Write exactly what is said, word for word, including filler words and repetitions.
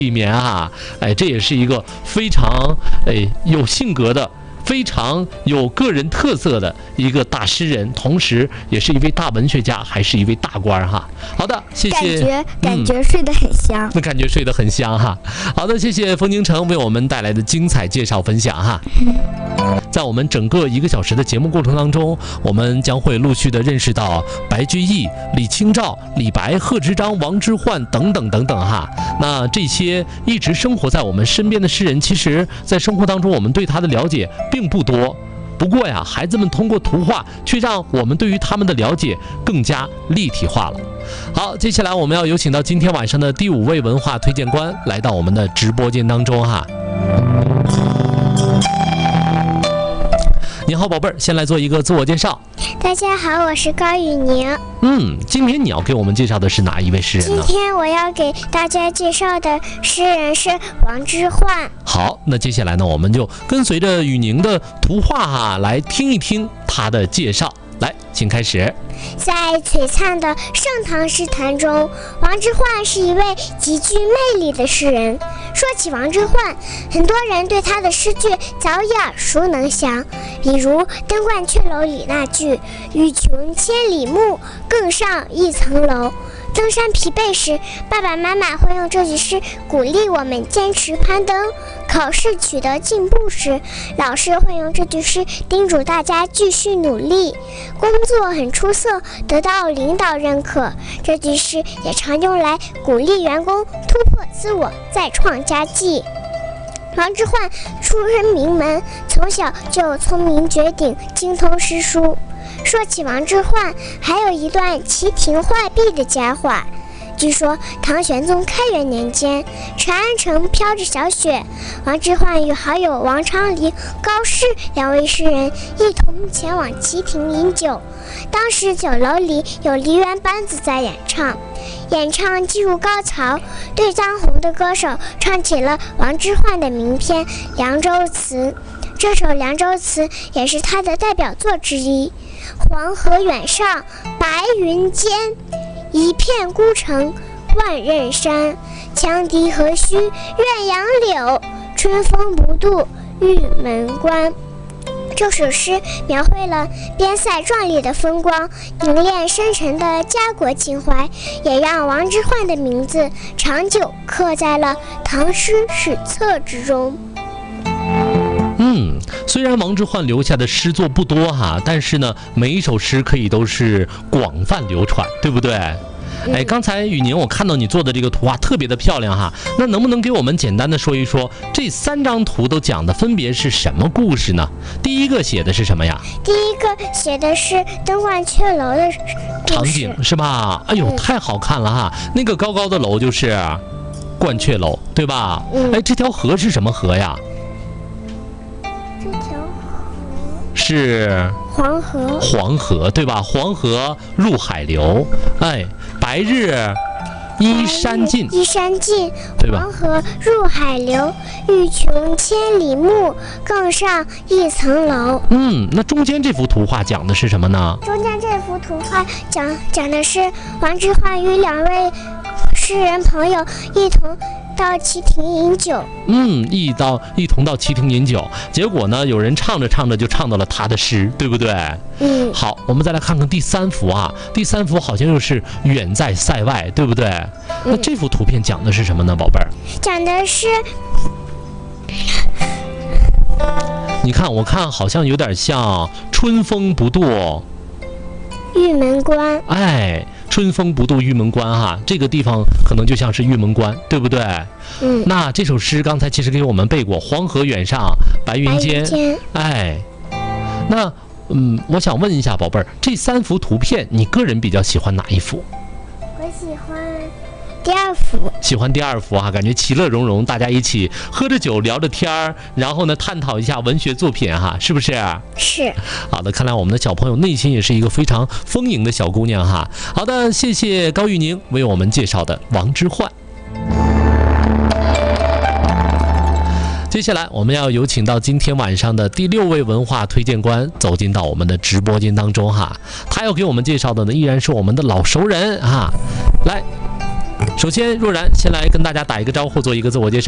里面啊，哎，这也是一个非常哎有性格的。非常有个人特色的一个大诗人，同时也是一位大文学家，还是一位大官哈。好的，谢谢。 感觉感觉睡得很香， 那、嗯、感觉睡得很香哈。好的，谢谢风京城为我们带来的精彩介绍分享哈。在我们整个一个小时的节目过程当中，我们将会陆续的认识到白居易、李清照、李白、贺知章、王之涣等等等等哈。那这些一直生活在我们身边的诗人，其实在生活当中我们对他的了解并不多。不过呀，孩子们通过图画却让我们对于他们的了解更加立体化了。好，接下来我们要有请到今天晚上的第五位文化推荐官来到我们的直播间当中哈。你好，宝贝儿，先来做一个自我介绍。 大家好，我是高宇宁。 嗯，今天你要给我们介绍的是哪一位诗人呢？ 今天我要给大家介绍的诗人是王之涣。 好，那接下来呢，我们就跟随着宇宁的图画哈，来听一听他的介绍。来，请开始。 在璀璨的盛唐诗坛中，王之涣是一位极具魅力的诗人。说起王之涣，很多人对他的诗句早已耳熟能详，比如《登鹳雀楼》里那句“欲穷千里目，更上一层楼”。登山疲惫时，爸爸妈妈会用这句诗鼓励我们坚持攀登；考试取得进步时，老师会用这句诗叮嘱大家继续努力；工作很出色，得到领导认可，这句诗也常用来鼓励员工突破自我，再创佳绩。王之涣出身名门，从小就聪明绝顶，精通诗书。说起王之涣，还有一段奇亭画壁的佳话。据说唐玄宗开元年间，长安城飘着小雪，王之涣与好友王昌龄、高适两位诗人一同前往奇亭饮酒。当时酒楼里有梨园班子在演唱，演唱进入高潮，对当红的歌手唱起了王之涣的名篇《凉州词》。这首《凉州词》也是他的代表作之一。黄河远上白云间，一片孤城万仞山。羌笛何须怨杨柳，春风不度玉门关。这首诗描绘了边塞壮丽的风光，凝练深沉的家国情怀，也让王之涣的名字长久刻在了唐诗史册之中。 嗯，虽然王之涣留下的诗作不多哈，但是呢，每一首诗可以都是广泛流传，对不对？哎，刚才宇宁，我看到你做的这个图画特别的漂亮哈，那能不能给我们简单的说一说这三张图都讲的分别是什么故事呢？第一个写的是什么呀？ 第一个写的是登鹳雀楼的场景是吧？哎呦，嗯、太好看了哈！那个高高的楼就是鹳雀楼，对吧？嗯。哎，这条河是什么河呀？ 这条河是黄河， 黄河对吧？黄河入海流，哎，白日依山尽， 依山尽，对吧？黄河入海流，欲穷千里目，更上一层楼。 嗯，那中间这幅图画讲的是什么呢？ 中间这幅图画讲讲的是王之涣与两位诗人朋友一同到旗亭饮酒。 嗯，一到一同到旗亭饮酒，结果呢，有人唱着唱着就唱到了他的诗，对不对？ 嗯。 好，我们再来看看第三幅啊，第三幅好像又是远在塞外，对不对？嗯、那这幅图片讲的是什么呢，宝贝儿？ 讲的是， 你看，我看好像有点像春风不度玉门关。 哎。春风不度玉门关哈，这个地方可能就像是玉门关，对不对？ 嗯。 那这首诗刚才其实给我们背过，黄河远上白云间。 白云间。 哎，那嗯，我想问一下宝贝儿，这三幅图片你个人比较喜欢哪一幅？ 我喜欢第二幅。 喜欢第二幅哈、啊，感觉其乐融融，大家一起喝着酒聊着天儿，然后呢探讨一下文学作品哈，是不是？ 是。 好的，看来我们的小朋友内心也是一个非常丰盈的小姑娘哈。好的，谢谢高玉宁为我们介绍的王之涣。接下来我们要有请到今天晚上的第六位文化推荐官走进到我们的直播间当中哈，他要给我们介绍的呢依然是我们的老熟人哈，来。 首先，若然先来跟大家打一个招呼，做一个自我介绍。